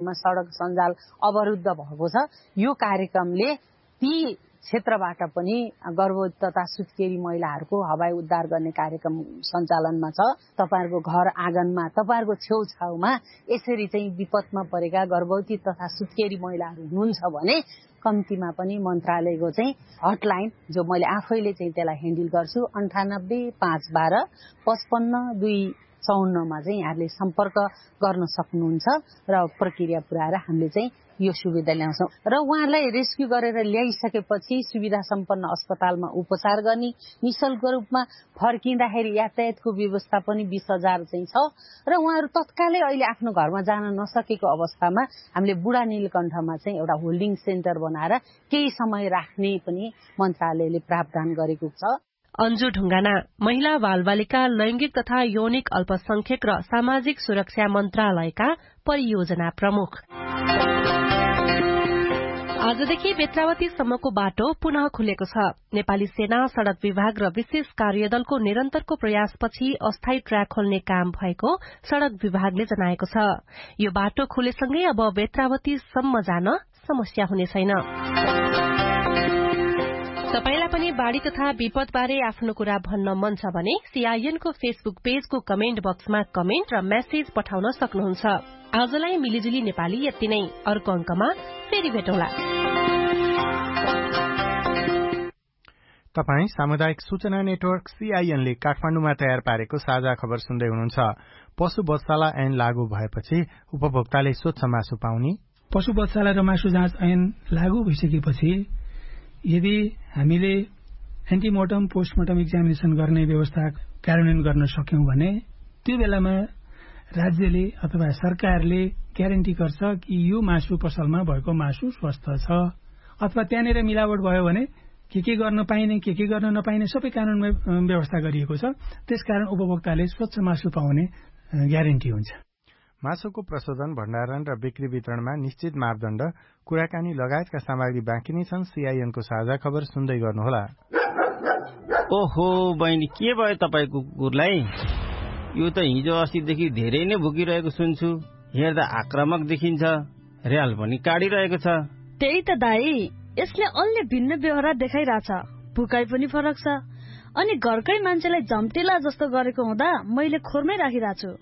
सडक सञ्जाल अवरुद्ध भएको छ। यो कार्यक्रमले ती क्षेत्रबाट पनि गर्भवती तथा सुत्केरी महिलाहरूको हवाई उद्धार गर्ने कार्यक्रम सञ्चालनमा छ। तपाईहरुको घर आँगनमा, तपाईहरुको छेउछाउमा यसरी चाहिँ विपदमा परेका गर्भवती तथा सुत्केरी महिलाहरू हुनुहुन्छ भने कम्तीमा पनि मन्त्रालयको चाहिँ हटलाइन जो मैले आफैले चाहिँ त्यसलाई ह्यान्डल गर्छु 98 512 55 254 मा चाहिँ यहाँले सम्पर्क गर्न सक्नुहुन्छ र प्रक्रिया पुर्याएर हामीले चाहिँ यो सुविधा ल्याउँछौं र उहाँलाई रेस्क्यु गरेर ल्याइसकेपछि सुविधा सम्पन्न अस्पतालमा उपचार गर्ने निशुल्क रूपमा फर्किँदाखेरि यातायातको व्यवस्था पनि 20,000 चाहिँ छ र उहाँहरू तत्कालै अहिले आफ्नो घरमा जान नसकेको अवस्थामा हामीले बुढा नीलकण्ठमा चाहिँ एउटा होल्डिङ सेन्टर बनाएर केही समय राख्ने पनि मन्त्रालयले प्रावधान गरेको छ। अन्जु ढुङ्गाना महिला बालबालिका लैंगिक तथा यौनिक अल्पसंख्यक र सामाजिक सुरक्षा मन्त्रालयका परियोजना प्रमुख। आजदेखि बेत्रावतीसम्मको बाटो पुनः खुलेको छ। नेपाली सेना सड़क विभाग र विशेष कार्यदलको निरन्तरको प्रयासपछि अस्थायी ट्र्याक खोल्ने काम भएको सड़क विभागले जनाएको छ। यो बाटो खुलेसँगै अब बेत्रावतीसम्म जान समस्या हुने छैन। तपाईलाई पनि बाढ़ी तथा विपद बारे आफ्नो कुरा भन्न मन छ भने सीआईएन को फेसबुक पेजको कमेन्ट बक्समा कमेन्ट र मेसेज पठाउन सक्नुहुन्छ। आजलाई मिलिजुली नेपाली यति नै। अर्को अंकमा फेरि भेटौँला। तपाई सामुदायिक सूचना नेटवर्क सीआईएन ले काठमाडौँमा तयार पारेको साझा खबर सुन्दै हुनुहुन्छ। पशु बत्साला ऐन लागू भएपछि उपभोक्ताले स्वच्छ मासु पाउने। पशु बत्साला र मासु जाँच ऐन लागू भइसकेपछि यदि हामीले एन्टिमोर्टम पोस्टमोर्टम एक्जामिनेसन गर्ने व्यवस्था कार्यान्वयन गर्न सक्यौं भने त्यो बेलामा राज्यले अथवा सरकारले ग्यारेन्टी गर्छ कि यो मासु पसलमा भएको मासु स्वस्थ छ अथवा त्यहाँनिर मिलावट भयो भने के गर्न पाइने के गर्न नपाइने सबै कानूनमा व्यवस्था गरिएको छ। त्यसकारण उपभोक्ताले स्वच्छ मासु पाउने ग्यारेन्टी हुन्छ। मासुको प्रशोधन भण्डारण र बिक्री वितरणमा निश्चित मापदण्ड कुराकानी लगायतका सामग्री बाँकी नै छन्। सीआईएनको साझा खबर सुन्दै गर्नुहोला। ओहो बहिनी, के भयो तपाईको कुकुरलाई? यो त हिजो अस्तिदेखि धेरै नै भुकिरहेको सुन्छु। हेर्दा आक्रामक देखिन्छ। र्याल पनि काडिरहेको छ। त्यही त दाई, यसले अलि भिन्न व्यवहार देखाइरहेछ। भुकाइ पनि फरक छ अनि घरकै मान्छेलाई झम्टेला जस्तो गरेको हुँदा मैले खोरमै राखिरहेको छु।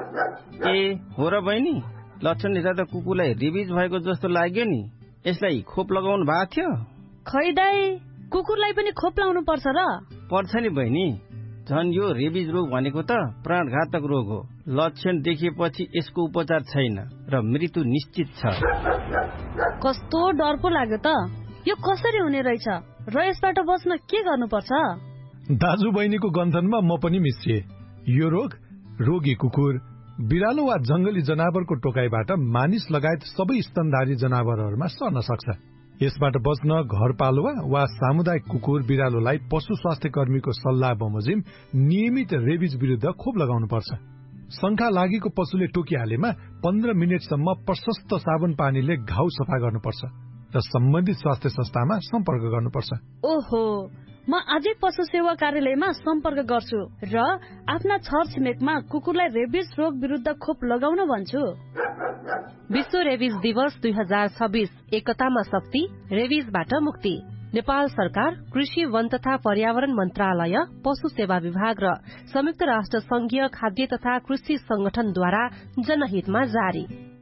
ए हो र बहिनी, लक्षण हेर्दा त कुकुरलाई रेबिज भएको जस्तो लाग्यो नि। यसलाई खोप लगाउनु भएको थियो? खै दाई, कुकुरलाई पनि खोप लाउनु पर्छ र? पर्छ नि बहिनी। झन् यो रेबिज रोग भनेको त प्राणघातक रोग हो। लक्षण देखिएपछि यसको उपचार छैन र मृत्यु निश्चित छ। कस्तो डर पो लाग्यो त। यो कसरी हुने रहेछ र यसबाट बच्न के गर्नुपर्छ? दाजु बहिनीको गन्थनमा म पनि मिसिए। यो रोग रोगी कुकुर, बिरालो वा जंगली जनावरको टोकाइबाट मानिस लगायत सबै स्तनधारी जनावरहरूमा सर्न सक्छ। यसबाट बच्न घरपालुवा वा सामुदायिक कुकुर बिरालोलाई पशु स्वास्थ्य कर्मीको सल्लाह बमोजिम नियमित रेबिज विरुद्ध खोप लगाउनुपर्छ। शंका लागेको पशुले टोकिहालेमा 15 मिनेटसम्म प्रशस्त साबुन पानीले घाउ सफा गर्नुपर्छ र सम्बन्धित स्वास्थ्य संस्थामा सम्पर्क गर्नुपर्छ। ओहो, म आजै पशु सेवा कार्यालयमा सम्पर्क गर्छु र आफ्ना छरछिमेकमा कुकुरलाई रेबिज रोग विरुद्ध खोप लगाउन भन्छु। विश्व रेबिज दिवस 2026 एकतामा शक्ति, रेबिजबाट मुक्ति। नेपाल सरकार, कृषि वन तथा पर्यावरण मन्त्रालय, पशु सेवा विभाग र संयुक्त राष्ट्र संघीय खाद्य तथा कृषि संगठनद्वारा जनहितमा जारी।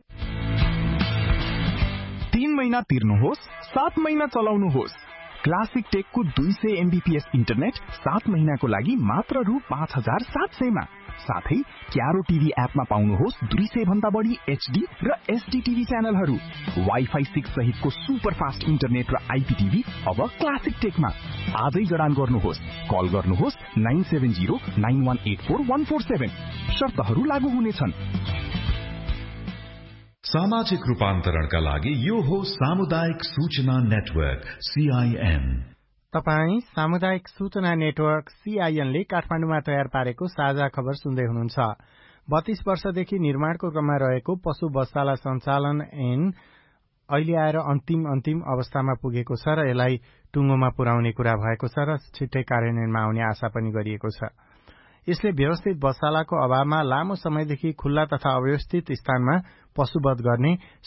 3 महिना तिर्नुहोस्, 7 महिना चलाउनुहोस्। क्लासिक टेकको 200 MBPS इन्टरनेट 7 महिनाको लागि मात्र रु 5,700 मा। साथै क्यारो टिभी एपमा पाउनुहोस् 200 भन्दा बढी HD र SD टिभी च्यानलहरू। वाइफाई 6 सहितको सुपर फास्ट इन्टरनेट र IPTV अब क्लासिक टेकमा। आजै जडान गर्नुहोस्। कल गर्नुहोस् 9709184147। शर्तहरू लागू हुनेछन्। सामाजिक रूपान्तरणका लागि यो हो सामुदायिक सूचना नेटवर्क सीआईएन। तपाई सामुदायिक सूचना नेटवर्क सीआईएन ले काठमाडौँमा तयार पारेको साझा खबर सुन्दै हुनुहुन्छ। 32 वर्षदेखि निर्माणको क्रममा रहेको पशु बत्साला सञ्चालन ऐन अहिले आएर अन्तिम अवस्थामा पुगेको छ र यसलाई टुङ्गोमा पुर्याउने कुरा भएको छ र छिट्टै कार्यान्वयनमा आउने आशा पनि गरिएको छ। यसले व्यवस्थित बत्सालाको अभावमा लामो समयदेखि खुल्ला तथा अव्यवस्थित स्थानमा पशुवध गर्ने